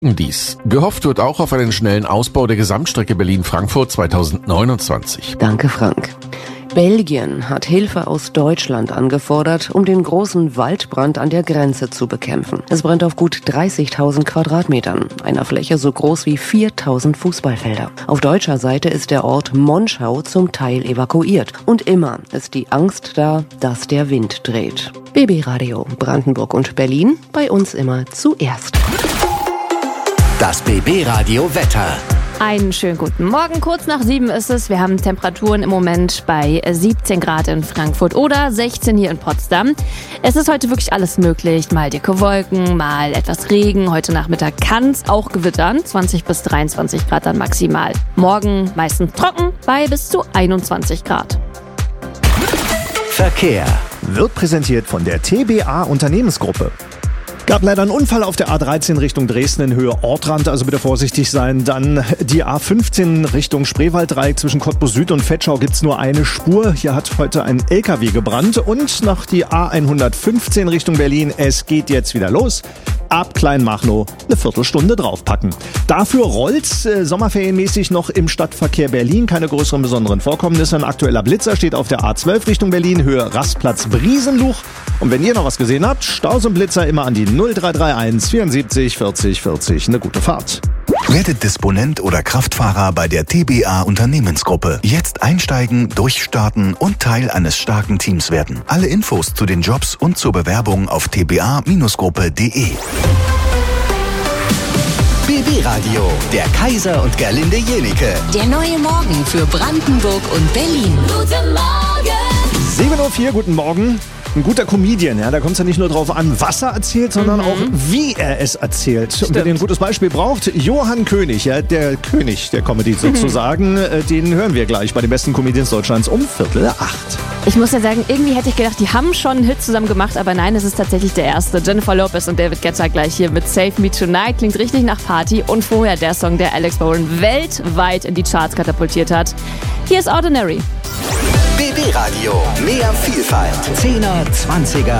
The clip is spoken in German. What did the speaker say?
Dies. Gehofft wird auch auf einen schnellen Ausbau der Gesamtstrecke Berlin-Frankfurt 2029. Danke, Frank. Belgien hat Hilfe aus Deutschland angefordert, um den großen Waldbrand an der Grenze zu bekämpfen. Es brennt auf gut 30.000 Quadratmetern, einer Fläche so groß wie 4.000 Fußballfelder. Auf deutscher Seite ist der Ort Monschau zum Teil evakuiert. Und immer ist die Angst da, dass der Wind dreht. BB Radio Brandenburg und Berlin, bei uns immer zuerst. Das BB Radio Wetter. Einen schönen guten Morgen. Kurz nach 7 ist es. Wir haben Temperaturen im Moment bei 17 Grad in Frankfurt oder 16 hier in Potsdam. Es ist heute wirklich alles möglich. Mal dicke Wolken, mal etwas Regen. Heute Nachmittag kann es auch gewittern. 20 bis 23 Grad dann maximal. Morgen meistens trocken bei bis zu 21 Grad. Verkehr wird präsentiert von der TBA Unternehmensgruppe. Gab leider einen Unfall auf der A13 Richtung Dresden in Höhe Ortrand, also bitte vorsichtig sein. Dann die A15 Richtung Spreewalddreieck zwischen Cottbus Süd und Vetschau gibt's nur eine Spur. Hier hat heute ein LKW gebrannt. Und nach die A115 Richtung Berlin, es geht jetzt wieder los. Ab Kleinmachnow eine Viertelstunde draufpacken. Dafür rollt's sommerferienmäßig noch im Stadtverkehr Berlin. Keine größeren besonderen Vorkommnisse. Ein aktueller Blitzer steht auf der A12 Richtung Berlin, Höhe Rastplatz Briesenluch. Und wenn ihr noch was gesehen habt, Staus und Blitzer immer an die 0331 74 40 40. Eine gute Fahrt. Werdet Disponent oder Kraftfahrer bei der TBA Unternehmensgruppe. Jetzt einsteigen, durchstarten und Teil eines starken Teams werden. Alle Infos zu den Jobs und zur Bewerbung auf tba-gruppe.de. BB Radio, der Kaiser und Gerlinde Jenike. Der neue Morgen für Brandenburg und Berlin. Guten Morgen! 7.04 Uhr, guten Morgen. Ein guter Comedian, ja, da kommt es ja nicht nur drauf an, was er erzählt, sondern auch, wie er es erzählt. Stimmt. Und wer ein gutes Beispiel braucht, Johann König, ja, der König der Comedy sozusagen, den hören wir gleich bei den besten Comedians Deutschlands um 7:45. Ich muss ja sagen, irgendwie hätte ich gedacht, die haben schon einen Hit zusammen gemacht, aber nein, es ist tatsächlich der erste. Jennifer Lopez und David Guetta gleich hier mit Save Me Tonight. Klingt richtig nach Party. Und vorher der Song, der Alex Bowen weltweit in die Charts katapultiert hat. Hier ist Ordinary. BB Radio, mehr Vielfalt. 10er, 20er,